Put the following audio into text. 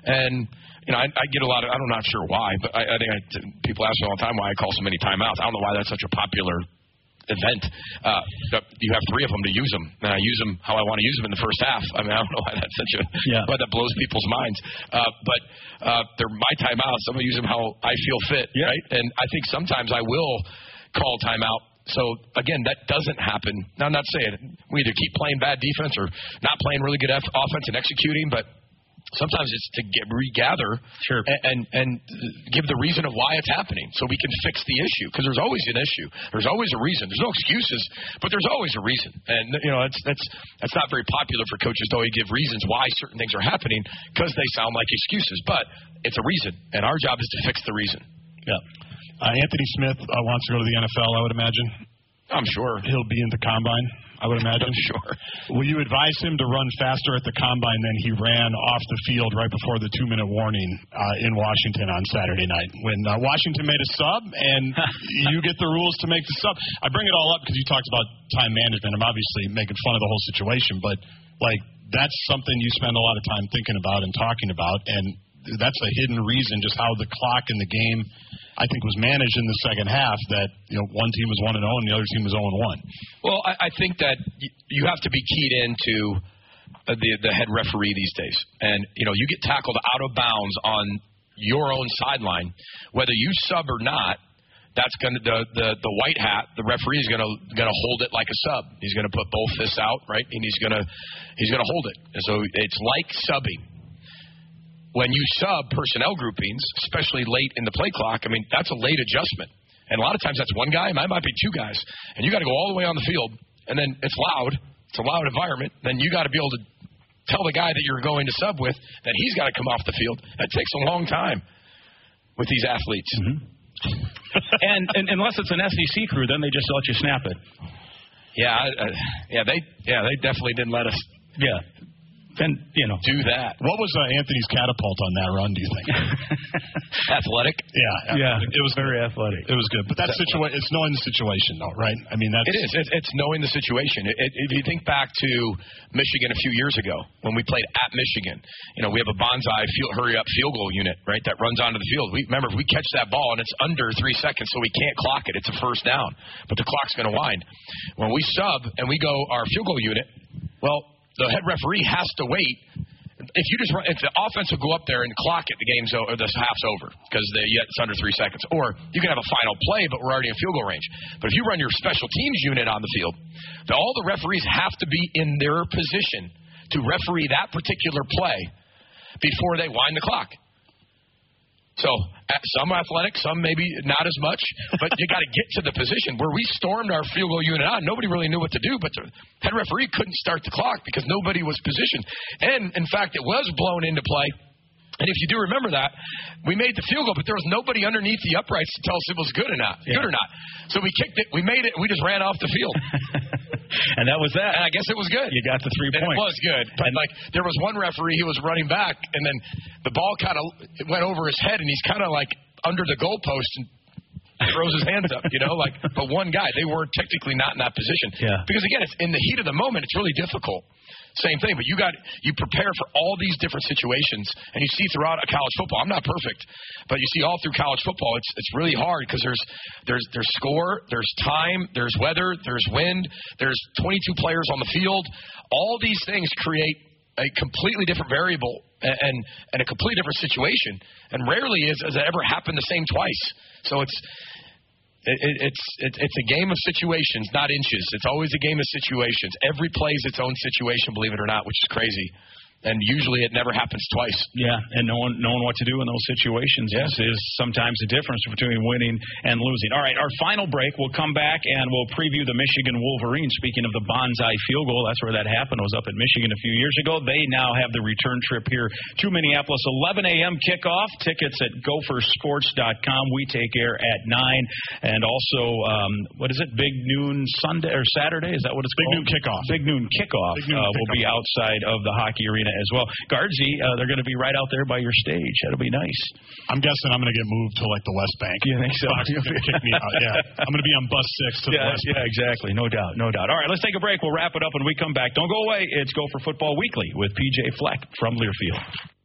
And, I get a lot of, I'm not sure why, but I think people ask me all the time why I call so many timeouts. I don't know why that's such a popular event. You have 3 of them to use them, and I use them how I want to use them in the first half. I mean, I don't know why that's why that blows people's minds. But they're my timeouts. I'm going to use them how I feel fit, right? And I think sometimes I will call timeout. So, again, that doesn't happen. Now, I'm not saying we either keep playing bad defense or not playing really good offense and executing, but sometimes it's to regather and give the reason of why it's happening so we can fix the issue, because there's always an issue. There's always a reason. There's no excuses, but there's always a reason. And, that's not very popular for coaches to always give reasons why certain things are happening because they sound like excuses. But it's a reason, and our job is to fix the reason. Yeah. Anthony Smith wants to go to the NFL, I would imagine. I'm sure. He'll be in the Combine, I would imagine. Sure. Will you advise him to run faster at the Combine than he ran off the field right before the 2-minute warning in Washington on Saturday night when Washington made a sub and you get the rules to make the sub? I bring it all up because you talked about time management. I'm obviously making fun of the whole situation, but, that's something you spend a lot of time thinking about and talking about, and that's a hidden reason just how the clock in the game, I think, was managed in the second half, that one team was 1-0 and the other team was 0-1. Well, I think that you have to be keyed into the head referee these days. And, you get tackled out of bounds on your own sideline, whether you sub or not. That's going to the white hat. The referee is going to hold it like a sub. He's going to put both fists out, right, and he's going to hold it. And so it's like subbing. When you sub personnel groupings, especially late in the play clock, I mean, that's a late adjustment. And a lot of times that's one guy, it might be 2 guys. And you got to go all the way on the field, and then it's loud. It's a loud environment. Then you got to be able to tell the guy that you're going to sub with that he's got to come off the field. That takes a long time with these athletes. Mm-hmm. and unless it's an SEC crew, then they just let you snap it. They definitely didn't let us. Yeah. Then, do that. What was Anthony's catapult on that run, do you think? Athletic? Yeah. It was very athletic. It was good. But it's knowing the situation, though, right? I mean, it is. It's knowing the situation. If you think back to Michigan a few years ago when we played at Michigan, we have a bonsai hurry-up field goal unit, right, that runs onto the field. Remember, if we catch that ball and it's under 3 seconds, so we can't clock it, it's a first down. But the clock's going to wind. When we sub and we go our field goal unit, well, the head referee has to wait. If the offense will go up there and clock it, the half's over because it's under 3 seconds. Or you can have a final play, but we're already in field goal range. But if you run your special teams unit on the field, all the referees have to be in their position to referee that particular play before they wind the clock. So some athletic, some maybe not as much, but you got to get to the position. Where we stormed our field goal unit on, nobody really knew what to do, but the head referee couldn't start the clock because nobody was positioned. And, in fact, it was blown into play. And if you do remember that, we made the field goal, but there was nobody underneath the uprights to tell us it was good or not. So we kicked it, we made it, we just ran off the field. And that was that. And I guess it was good. You got the 3 points. And it was good. But, there was one referee who was running back, and then the ball kind of went over his head, and he's kind of under the goalpost and throws his hands up, but one guy. They were technically not in that position. Yeah. Because, again, it's in the heat of the moment, it's really difficult. Same thing, but you prepare for all these different situations, and you see throughout college football. I'm not perfect, but you see all through college football, it's really hard because there's score, there's time, there's weather, there's wind, there's 22 players on the field. All these things create a completely different variable and a completely different situation, and rarely has it ever happened the same twice. So it's a game of situations, not inches. It's always a game of situations. Every play is its own situation, believe it or not, which is crazy. And usually it never happens twice. Yeah, and knowing what to do in those situations is sometimes the difference between winning and losing. All right, our final break. We'll come back and we'll preview the Michigan Wolverines. Speaking of the bonsai field goal, that's where that happened. It was up at Michigan a few years ago. They now have the return trip here to Minneapolis. 11 a.m. kickoff. Tickets at gophersports.com. We take air at 9. And also, what is it, Big Noon Sunday or Saturday? Is that what it's called? Big Noon Kickoff. Big Noon Kickoff will be outside of the hockey arena as well. Guardsy, they're going to be right out there by your stage. That'll be nice. I'm guessing I'm going to get moved to the West Bank. You think so? Fox is going to kick me out. Yeah, I'm going to be on bus 6 to the West Bank. Yeah, exactly. No doubt. All right, let's take a break. We'll wrap it up when we come back. Don't go away. It's Gopher Football Weekly with PJ Fleck from Learfield.